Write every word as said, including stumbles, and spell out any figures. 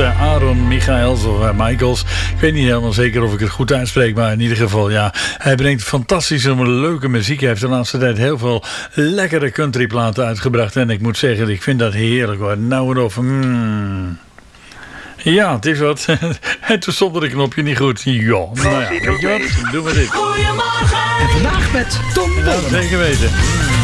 uh, Aaron Michaels of uh, Michaels. Ik weet niet helemaal zeker of ik het goed uitspreek, maar in ieder geval, ja. Hij brengt fantastische, leuke muziek. Hij heeft de laatste tijd heel veel lekkere countryplaten uitgebracht. En ik moet zeggen, ik vind dat heerlijk hoor. Nou en of. Mm. Ja, het is wat. En toen stond er een knopje niet goed. Ja, nou ja, weet je wat? Doen we dit. Goedemorgen. En vandaag met Tom Bollema. Ja, zeker weten. Mm.